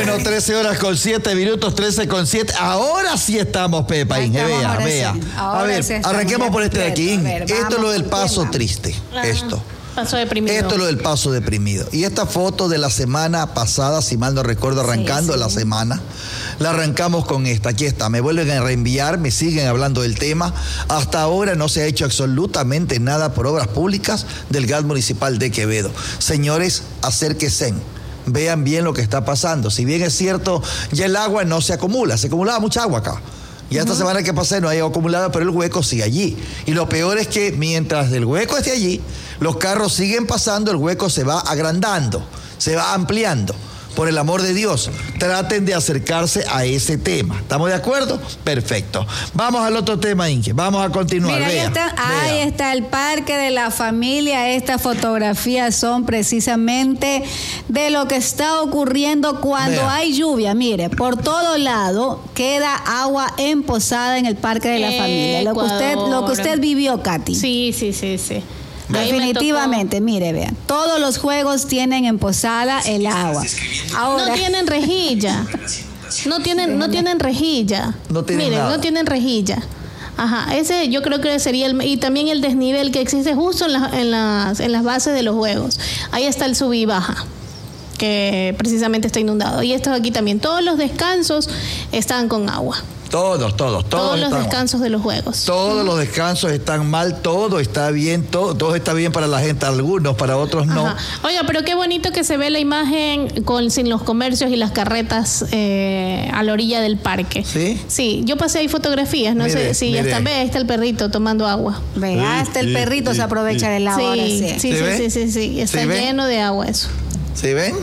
Bueno, 13 horas con 7 minutos, 13 con 7. Ahora sí estamos, Pepa Inge, vea. A ver, arranquemos por este de aquí. Esto es lo del paso triste. Paso deprimido. Esto es lo del paso deprimido. Y esta foto de la semana pasada, si mal no recuerdo, arrancando la semana, la arrancamos con esta. Aquí está, me vuelven a reenviar, me siguen hablando del tema. Hasta ahora no se ha hecho absolutamente nada por obras públicas del GAD municipal de Quevedo. Señores, acérquense. Vean bien lo que está pasando. Si bien es cierto, ya el agua no se acumula, se acumulaba mucha agua acá. Y esta semana que pasé no hay acumulada, pero el hueco sigue allí. Y lo peor es que mientras el hueco esté allí, los carros siguen pasando, el hueco se va agrandando, se va ampliando. Por el amor de Dios, traten de acercarse a ese tema. ¿Estamos de acuerdo? Perfecto. Vamos al otro tema, Inge. Vamos a continuar. Mira, ahí está el Parque de la Familia. Estas fotografías son precisamente de lo que está ocurriendo cuando hay lluvia. Mire, por todo lado queda agua emposada en el Parque de la Familia. Lo que usted vivió, Katy. Sí. Definitivamente, mire, vean, todos los juegos tienen en posada el agua. Ahora, no tienen rejilla. No tienen rejilla. No tienen rejilla. Ajá, ese yo creo que sería y también el desnivel que existe justo en las bases de los juegos. Ahí está el sub y baja, que precisamente está inundado. Y estos aquí también, todos los descansos están con agua. Todos los descansos de los juegos. Todos los descansos están mal, todo está bien, todo está bien para la gente, algunos, para otros no. Ajá. Oiga, pero qué bonito que se ve la imagen sin los comercios y las carretas a la orilla del parque. ¿Sí? Sí, yo pasé ahí fotografías, no sé si ya están, ahí está el perrito tomando agua. Vea, hasta el perrito se aprovecha del agua. Sí, está lleno de agua eso. ¿Sí ven?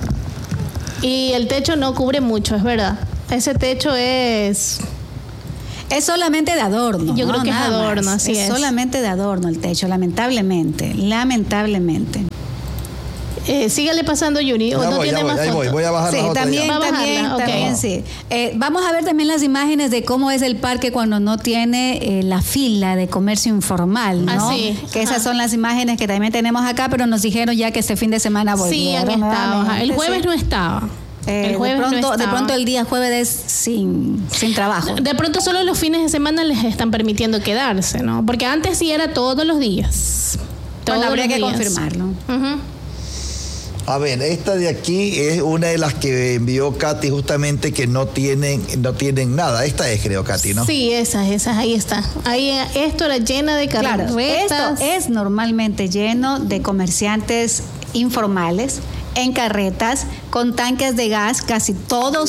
Y el techo no cubre mucho, es verdad. Ese techo es solamente de adorno. Yo creo que es adorno, así es. Solamente de adorno el techo, lamentablemente. Sígale pasando, Yuri. Voy a bajar la otra. También, sí. Vamos a ver también las imágenes de cómo es el parque cuando no tiene la fila de comercio informal, ¿no? Que esas son las imágenes que también tenemos acá, pero nos dijeron ya que este fin de semana volvieron. Sí, han estado. El jueves no estaba. De pronto el día jueves sin trabajo. De pronto solo los fines de semana les están permitiendo quedarse, ¿no? Porque antes sí era todos los días. Habría que confirmarlo. A ver, esta de aquí es una de las que envió Katy justamente que no tienen nada. Esta es, creo, Katy, ¿no? Sí, esas, ahí está. Esto era llena de carretas. Claro, esto es normalmente lleno de comerciantes informales en carretas con tanques de gas. Casi todos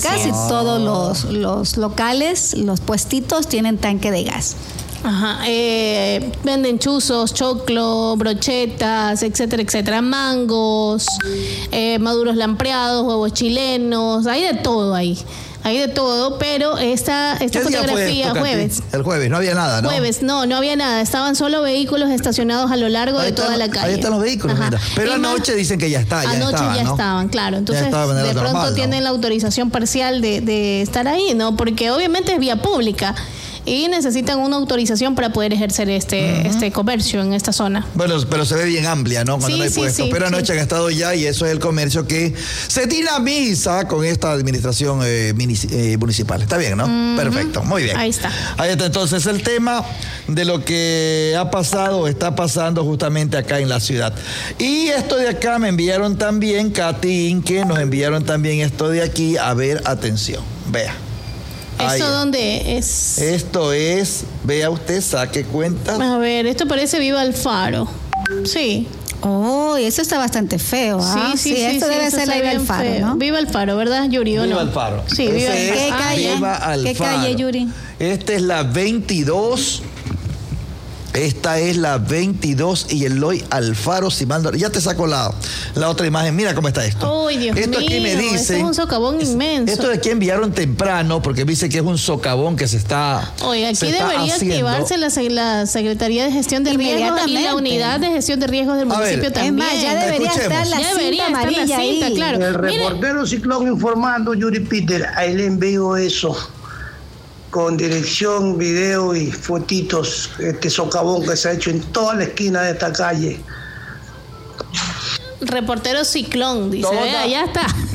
los locales, los puestitos tienen tanque de gas. Ajá, venden chuzos, choclo, brochetas, etcétera, mangos, maduros lampreados, huevos chilenos, hay de todo ahí. Hay de todo, pero esta fotografía jueves. El jueves, no había nada, ¿no? Jueves, no había nada. Estaban solo vehículos estacionados a lo largo de toda la calle. Ahí están los vehículos, mira. Pero anoche dicen que ya estaban. Anoche ya estaban, claro. Entonces, de pronto tienen la autorización parcial de estar ahí, ¿no? Porque obviamente es vía pública. Y necesitan una autorización para poder ejercer este comercio en esta zona. Bueno, pero se ve bien amplia, ¿no? Cuando no hay puesto. Pero anoche han estado ya y eso es el comercio que se dinamiza con esta administración municipal. Está bien, ¿no? Perfecto, muy bien. Ahí está. Ahí está entonces el tema de lo que ha pasado o está pasando justamente acá en la ciudad. Y esto de acá me enviaron también, Katy Inque, nos enviaron también esto de aquí. A ver, atención, vea. ¿Esto dónde es? Esto es, vea usted, saque cuenta. A ver, esto parece Viva Alfaro. Sí. Oh, eso está bastante feo. Sí, esto debe ser Viva Alfaro, ¿no? Viva Alfaro, ¿verdad, Yuri? Viva Alfaro. Sí, Viva Alfaro. ¿Qué calle, Yuri? Esta es la 22. Esta es la 22 y Eloy Alfaro, si mal no, ya te saco la otra imagen. Mira cómo está esto. Uy, Dios esto mío, aquí me dice. Esto es un socavón inmenso. Esto de aquí enviaron temprano porque dice que es un socavón que se está. Oye, aquí debería activarse la Secretaría de Gestión de Riesgos y la Unidad de Gestión de Riesgos del municipio también. Es más, ya debería estar la cinta amarilla ahí. Claro. El reportero Ciclón informando, Yuri Peter, ahí le envío eso. Con dirección, video y fotitos, este socavón que se ha hecho en toda la esquina de esta calle. Reportero Ciclón, dice, allá está.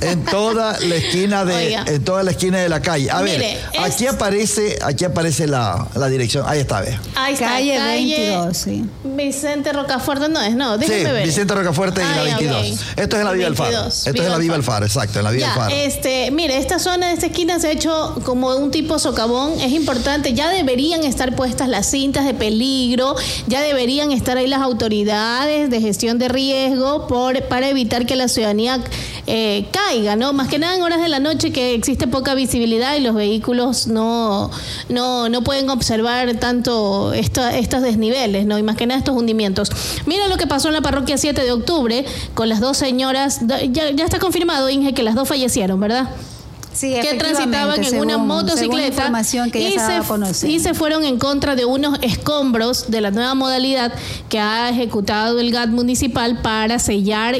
En toda la esquina de la calle. A ver, aquí aparece la dirección. Ahí está, ve. Ahí está, calle 22, sí. Vicente Rocafuerte déjeme ver. Vicente Rocafuerte y la 22. Okay. Esto es en la Vía Alfaro. Esto es en la Vía Alfaro, exacto, en la Vía Alfaro. Mire, esta zona de esta esquina se ha hecho como un tipo socavón. Es importante, ya deberían estar puestas las cintas de peligro, ya deberían estar ahí las autoridades de gestión de riesgo para evitar que la ciudadanía caiga, ¿no? Más que nada en horas de la noche que existe poca visibilidad y los vehículos no pueden observar tanto estos desniveles, ¿no? Y más que nada estos hundimientos. Mira lo que pasó en la parroquia 7 de octubre con las dos señoras, ya está confirmado, Inge, que las dos fallecieron, ¿verdad? Sí, que transitaban en una motocicleta y se fueron en contra de unos escombros de la nueva modalidad que ha ejecutado el GAT municipal para sellar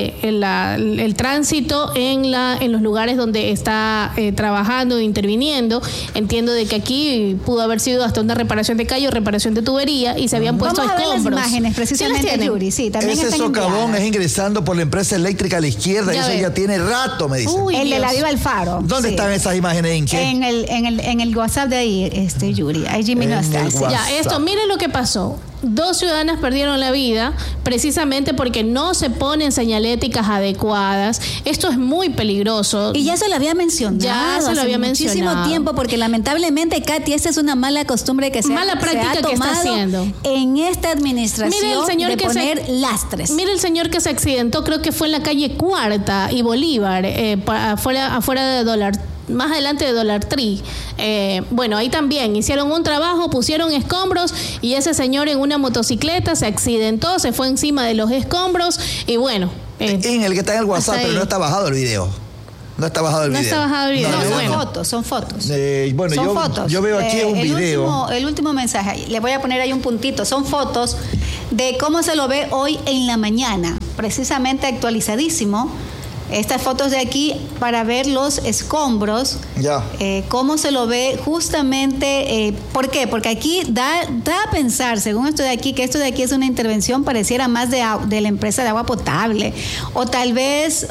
el tránsito en los lugares donde está trabajando e interviniendo. Entiendo de que aquí pudo haber sido hasta una reparación de calle o reparación de tubería y se habían puesto escombros. Vamos a ver las imágenes, precisamente, Yuri. Sí, también ese socavón es ingresando por la empresa eléctrica a la izquierda, eso ya tiene rato, me dicen. El de la Vía Alfaro. ¿Dónde están esas imágenes, Inge? En el WhatsApp de ahí, Yuri. Ahí Jimmy no está. Miren lo que pasó. 2 ciudadanas perdieron la vida precisamente porque no se ponen señaléticas adecuadas. Esto es muy peligroso. Y ya se lo había mencionado. Muchísimo tiempo, porque lamentablemente, Katy, esta es una mala costumbre que mala práctica que está haciendo en esta administración. Mire el señor de poner lastres. Mire el señor que se accidentó, creo que fue en la calle Cuarta y Bolívar, afuera de Dólar. Más adelante de Dollar Tree. Ahí también hicieron un trabajo, pusieron escombros y ese señor en una motocicleta se accidentó, se fue encima de los escombros y bueno. En el que está en el WhatsApp, pero no está bajado el video. No está bajado el video. Son fotos. Son fotos. Yo veo aquí un video. El último mensaje, le voy a poner ahí un puntito. Son fotos de cómo se lo ve hoy en la mañana, precisamente actualizadísimo. Estas fotos de aquí para ver los escombros, cómo se lo ve justamente. ¿Por qué? Porque aquí da a pensar, según esto de aquí, que esto de aquí es una intervención pareciera más de la empresa de agua potable o tal vez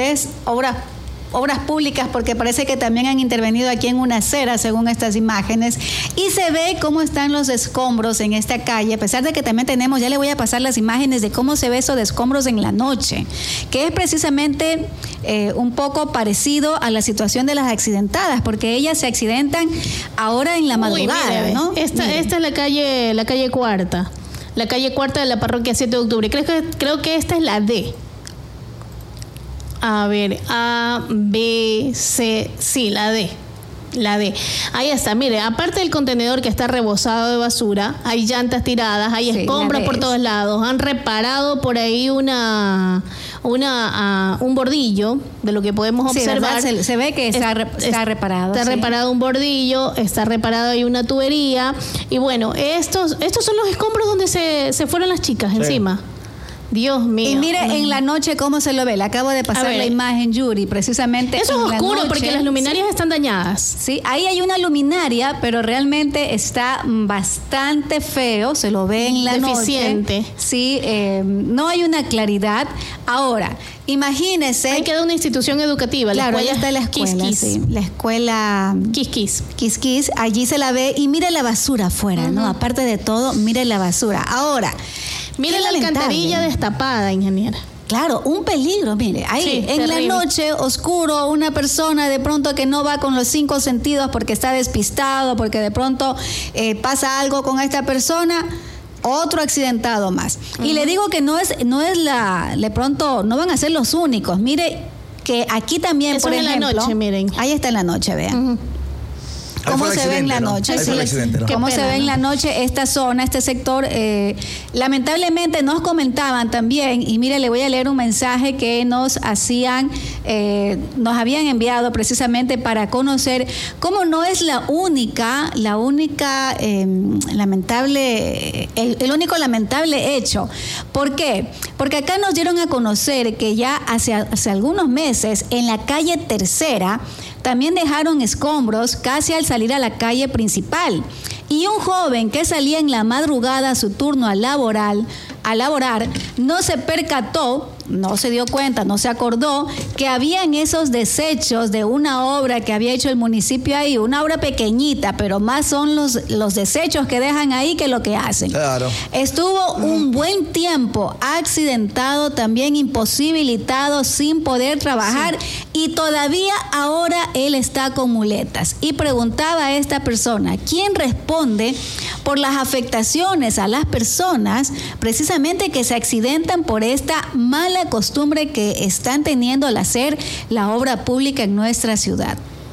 obras públicas, porque parece que también han intervenido aquí en una acera, según estas imágenes, y se ve cómo están los escombros en esta calle, a pesar de que también tenemos, ya le voy a pasar las imágenes de cómo se ve eso de escombros en la noche, que es precisamente un poco parecido a la situación de las accidentadas, porque ellas se accidentan ahora en la madrugada, mire, ¿no? Esta es la calle Cuarta, la calle Cuarta de la parroquia 7 de octubre, creo que esta es la D. A ver, A, B, C, sí, la D. Ahí está, mire, aparte del contenedor que está rebosado de basura, hay llantas tiradas, hay escombros por todos lados. Han reparado por ahí un bordillo, de lo que podemos observar. Se ve que está reparado. Está reparado un bordillo, está reparado ahí una tubería. Y bueno, estos son los escombros donde se fueron las chicas encima. Dios mío. Y mire en la noche cómo se lo ve. Le acabo de pasar la imagen, Yuri, precisamente. Eso es oscuro porque las luminarias están dañadas. Sí, ahí hay una luminaria, pero realmente está bastante feo. Se lo ve en la deficiente. Noche. Sí, no hay una claridad. Ahora, imagínese. Ahí queda una institución educativa. Claro, ahí está la escuela. Quisquis. La escuela Quisquis. Allí se la ve y mire la basura afuera, ¿no? Aparte de todo, mire la basura. Ahora, mire la alcantarilla destapada, ingeniera. Claro, un peligro, mire, ahí en terrible. La noche, oscuro, una persona de pronto que no va con los 5 sentidos porque está despistado, porque de pronto pasa algo con esta persona, otro accidentado más. Y le digo que de pronto no van a ser los únicos. Mire que aquí también, eso por ejemplo, en la noche, miren. Ahí está en la noche, vean. ¿Cómo se ve en la noche? ¿Cómo se ve en la noche esta zona, este sector? Lamentablemente nos comentaban también, y mire, le voy a leer un mensaje que nos habían enviado precisamente para conocer cómo no es el único lamentable hecho. ¿Por qué? Porque acá nos dieron a conocer que ya hace algunos meses en la calle Tercera también dejaron escombros casi al salir a la calle principal. Y un joven que salía en la madrugada a su turno a laborar, no se percató no se dio cuenta, no se acordó que habían esos desechos de una obra que había hecho el municipio ahí, una obra pequeñita, pero más son los desechos que dejan ahí que lo que hacen. Claro. Estuvo un buen tiempo accidentado, también imposibilitado, sin poder trabajar, y todavía ahora él está con muletas. Y preguntaba a esta persona, ¿quién responde por las afectaciones a las personas precisamente que se accidentan por esta mala costumbre que están teniendo al hacer la obra pública en nuestra ciudad?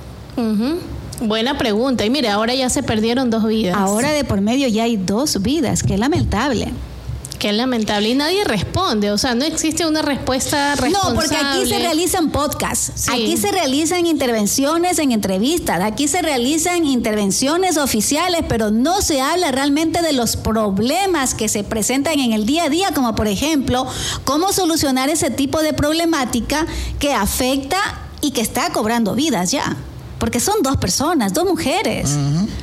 Buena pregunta. Y mire, ahora ya se perdieron 2 vidas. Ahora de por medio ya hay 2 vidas. Qué lamentable. Qué lamentable. Y nadie responde, o sea, no existe una respuesta responsable. No, porque aquí se realizan podcasts, sí. Aquí se realizan intervenciones en entrevistas, aquí se realizan intervenciones oficiales, pero no se habla realmente de los problemas que se presentan en el día a día, como por ejemplo, cómo solucionar ese tipo de problemática que afecta y que está cobrando vidas ya. Porque son 2 personas, 2 mujeres.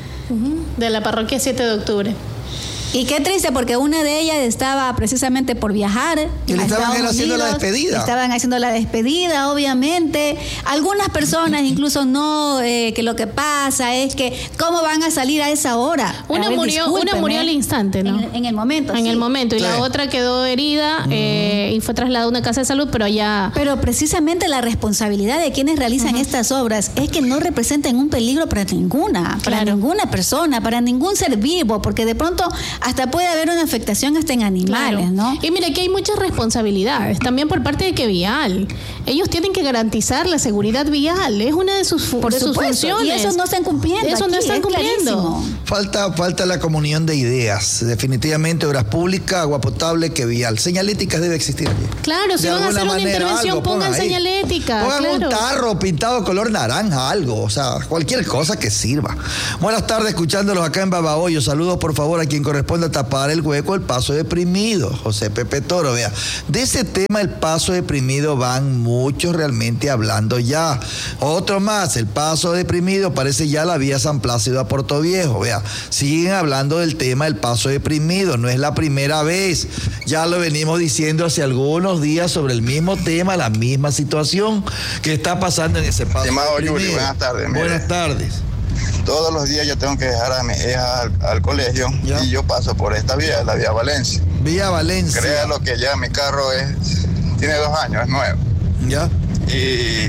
De la parroquia 7 de octubre. Y qué triste, porque una de ellas estaba precisamente por viajar. Y le estaban haciendo la despedida. Estaban haciendo la despedida, obviamente. Algunas personas incluso no, que lo que pasa es que cómo van a salir a esa hora. Una murió al instante, ¿no? En el momento. En sí. el momento. Y la otra quedó herida y fue trasladada a una casa de salud, pero allá. Pero precisamente la responsabilidad de quienes realizan estas obras es que no representen un peligro para ninguna persona, para ningún ser vivo, porque de pronto hasta puede haber una afectación hasta en animales, ¿no? Y mira, que hay muchas responsabilidades, también por parte de que Vial. Ellos tienen que garantizar la seguridad vial, es una de sus funciones. Y eso no están cumpliendo. Eso no están cumpliendo. Falta la comunión de ideas. Definitivamente, obras públicas, agua potable, que Vial. Señaléticas debe existir. Claro, si van a hacer una intervención, pongan señalética. Pongan claro. un tarro pintado color naranja, algo. O sea, cualquier cosa que sirva. Buenas tardes, escuchándolos acá en Babahoyo. Saludos, por favor, a quien corresponde a tapar el hueco, el paso deprimido. José Pepe Toro, vea. De ese tema, el paso deprimido, van muchos realmente hablando ya. Otro más, el paso deprimido, parece ya la vía San Plácido a Puerto Viejo, vea. Siguen hablando del tema del paso deprimido, no es la primera vez. Ya lo venimos diciendo hace algunos días sobre el mismo tema, la misma situación que está pasando en ese paso deprimido. Yuri, buenas tardes. Buenas tardes. Todos los días yo tengo que dejar a mi hija al colegio y yo paso por esta vía, la vía Valencia. Vía Valencia. Créalo que ya mi carro tiene 2 años, es nuevo. Ya. Y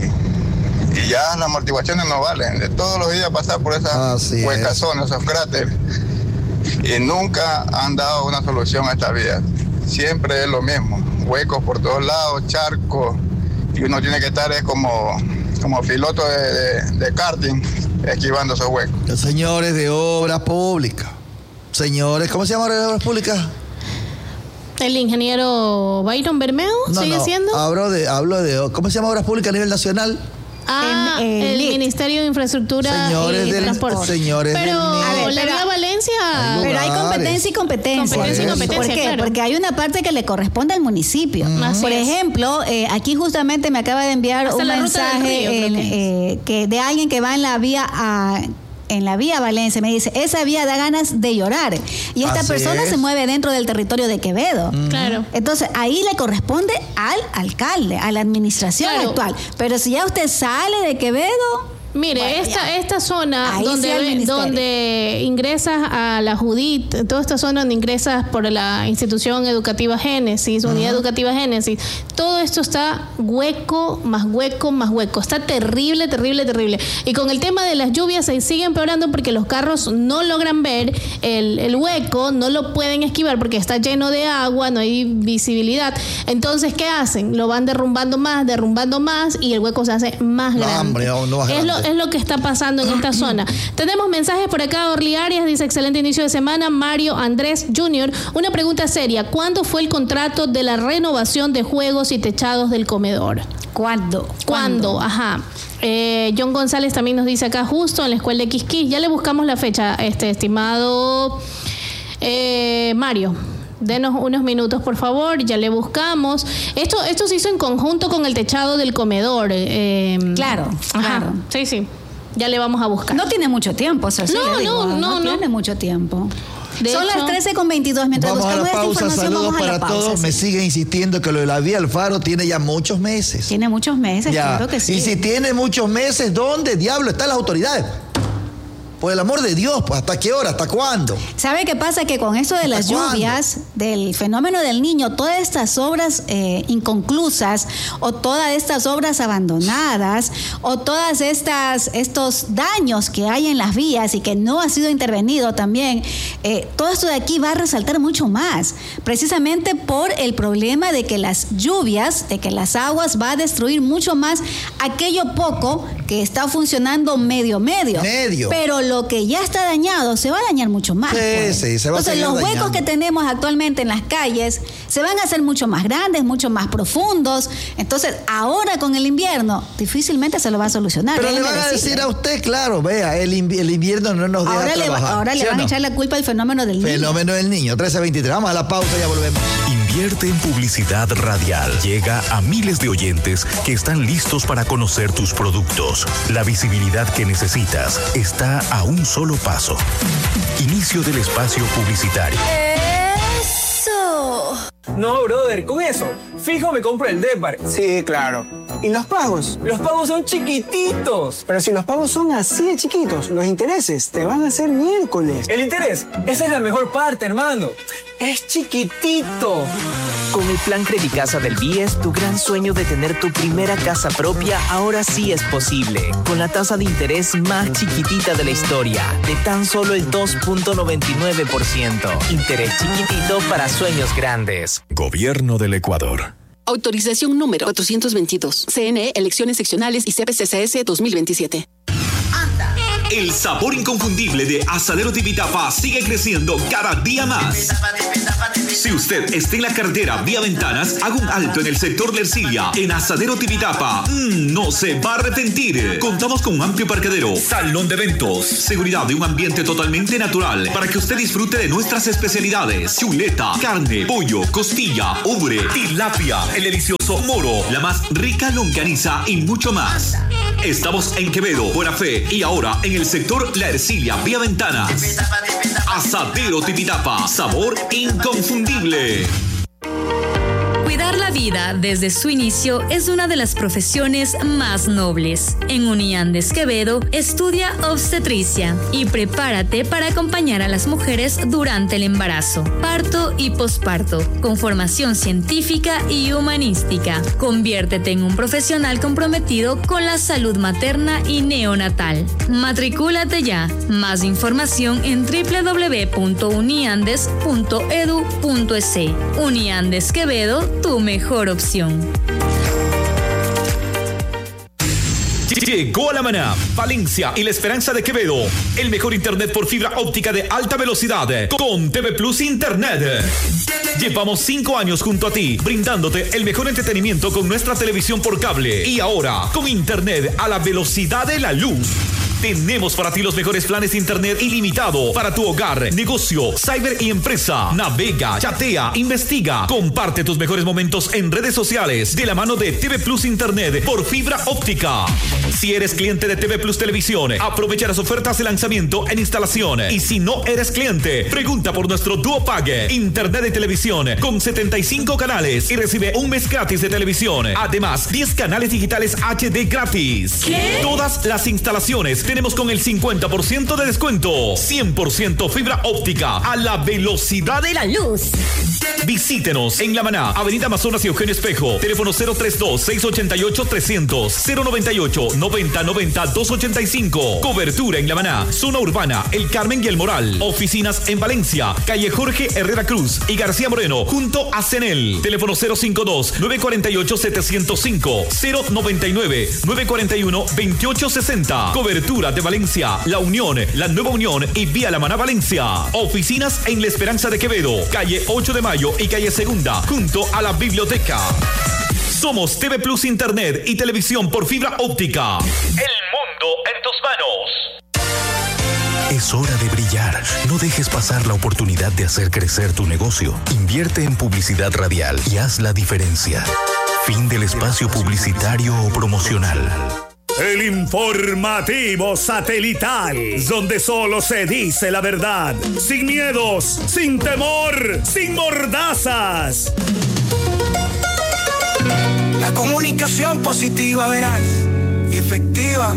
ya las amortiguaciones no valen. De todos los días pasar por esas huecazones, esos cráteres. Y nunca han dado una solución a esta vía. Siempre es lo mismo. Huecos por todos lados, charcos. Y uno tiene que estar como piloto de karting, esquivando esos huecos. Señores de obras públicas. Señores, ¿cómo se llama de obras públicas? El ingeniero Byron Bermeo, ¿sigue siendo? Hablo de, ¿cómo se llama obras públicas a nivel nacional? El Ministerio de Infraestructura y Transporte. Señores pero del la vía Valencia. Pero hay competencia y competencia. ¿Por qué? Claro. Porque hay una parte que le corresponde al municipio. Por ejemplo, aquí justamente me acaba de enviar un mensaje de alguien que va en la vía Valencia, me dice, esa vía da ganas de llorar. Y esta persona se mueve dentro del territorio de Quevedo. Claro. Entonces, ahí le corresponde al alcalde, a la administración actual. Pero si ya usted sale de Quevedo... Mire, esta zona donde ingresas a la Judith, toda esta zona donde ingresas por la institución educativa Génesis, unidad educativa Génesis, todo esto está hueco, más hueco, más hueco. Está terrible, terrible, terrible. Y con el tema de las lluvias se sigue empeorando porque los carros no logran ver el hueco, no lo pueden esquivar porque está lleno de agua, no hay visibilidad. Entonces, ¿qué hacen? Lo van derrumbando más y el hueco se hace más grande. Es lo que está pasando en esta zona. Tenemos mensajes por acá. Orly Arias dice, excelente inicio de semana. Mario Andrés Jr., una pregunta seria. ¿Cuándo fue el contrato de la renovación de juegos y techados del comedor? ¿Cuándo? Ajá. John González también nos dice acá, justo en la escuela de Quisquís. Ya le buscamos la fecha, estimado Mario. Denos unos minutos, por favor, ya le buscamos. Esto se hizo en conjunto con el techado del comedor. Claro. Sí. Ya le vamos a buscar. No tiene mucho tiempo, No tiene mucho tiempo. Son las 13:22. Mientras vamos a la pausa. Saludos para todos. Sí. Me sigue insistiendo que lo de la vía Alfaro tiene ya muchos meses. Tiene muchos meses, ya. Claro que sí. Y si tiene muchos meses, ¿dónde diablo están las autoridades? Por el amor de Dios, pues ¿hasta qué hora? ¿Hasta cuándo? ¿Sabe qué pasa? Que con esto de las lluvias, del fenómeno del Niño, todas estas obras inconclusas o todas estas obras abandonadas o todas estos daños que hay en las vías y que no ha sido intervenido también, todo esto de aquí va a resaltar mucho más, precisamente por el problema de que las lluvias, de que las aguas va a destruir mucho más aquello poco que está funcionando medio. Pero lo que ya está dañado se va a dañar mucho más. Sí, se va a seguir dañando. Entonces los huecos que tenemos actualmente en las calles se van a hacer mucho más grandes, mucho más profundos. Entonces ahora con el invierno difícilmente se lo va a solucionar. Pero le van a decir a usted, claro, vea, el invierno no nos deja trabajar. Ahora le van a echar la culpa al fenómeno del niño. Fenómeno del niño, 13:23. Vamos a la pausa, ya volvemos. Invierte en publicidad radial. Llega a miles de oyentes que están listos para conocer tus productos. La visibilidad que necesitas está a un solo paso. Inicio del espacio publicitario. ¡Eso! No, brother, con eso, fijo me compro el Depar. Sí, claro. ¿Y los pagos? Los pagos son chiquititos. Pero si los pagos son así de chiquitos, los intereses te van a hacer miércoles. ¿El interés? Esa es la mejor parte, hermano. Es chiquitito. Con el plan Credicasa del BIES, tu gran sueño de tener tu primera casa propia ahora sí es posible. Con la tasa de interés más chiquitita de la historia, de tan solo el 2.99%. Interés chiquitito para sueños grandes. Gobierno del Ecuador. Autorización número 422. CNE, elecciones seccionales y CPCCS 2027. El sabor inconfundible de Asadero Tipitapa sigue creciendo cada día más. Si usted está en la carretera vía Ventanas, haga un alto en el sector de Ercilia, en Asadero Tipitapa. No se va a arrepentir. Contamos con un amplio parqueadero, salón de eventos, seguridad y un ambiente totalmente natural para que usted disfrute de nuestras especialidades: chuleta, carne, pollo, costilla, ubre, tilapia, el delicioso moro, la más rica longaniza y mucho más. Estamos en Quevedo, Buena Fe y ahora en el sector La Ercilia, vía Ventanas. Asadero Tipitapa, sabor inconfundible. Cuidar la vida desde su inicio es una de las profesiones más nobles. En Uniandes Quevedo, estudia obstetricia y prepárate para acompañar a las mujeres durante el embarazo, parto y posparto, con formación científica y humanística. Conviértete en un profesional comprometido con la salud materna y neonatal. Matricúlate ya. Más información en www.uniandes.edu.es. Uniandes Quevedo, tu mejor opción. Llegó a La Maná, Valencia y La Esperanza de Quevedo. El mejor internet por fibra óptica de alta velocidad con TV Plus Internet. Llevamos 5 años junto a ti, brindándote el mejor entretenimiento con nuestra televisión por cable. Y ahora, con internet a la velocidad de la luz. Tenemos para ti los mejores planes de internet ilimitado para tu hogar, negocio, cyber y empresa. Navega, chatea, investiga. Comparte tus mejores momentos en redes sociales de la mano de TV Plus Internet por fibra óptica. Si eres cliente de TV Plus Televisión, aprovecha las ofertas de lanzamiento en instalación. Y si no eres cliente, pregunta por nuestro Duo Pague. Internet y televisión con 75 canales y recibe un mes gratis de televisión. Además, 10 canales digitales HD gratis. ¿Qué? Todas las instalaciones tenemos con el 50% de descuento. 100% fibra óptica a la velocidad de la luz. Visítenos en La Maná, Avenida Amazonas y Eugenio Espejo. Teléfono 032-688-300, 098-9090-285. Cobertura en La Maná, zona urbana, El Carmen y El Moral. Oficinas en Valencia, calle Jorge Herrera Cruz y García Moreno, junto a CENEL. Teléfono 052-948-705, 099-941-2860. Cobertura de Valencia, La Unión, La Nueva Unión y Vía La Maná Valencia. Oficinas en La Esperanza de Quevedo, calle 8 de Mayo y calle Segunda, junto a la biblioteca. Somos TV Plus Internet y televisión por fibra óptica. El mundo en tus manos. Es hora de brillar. No dejes pasar la oportunidad de hacer crecer tu negocio. Invierte en publicidad radial y haz la diferencia. Fin del espacio publicitario o promocional. El informativo satelital, donde solo se dice la verdad, sin miedos, sin temor, sin mordazas. La comunicación positiva, veraz y efectiva.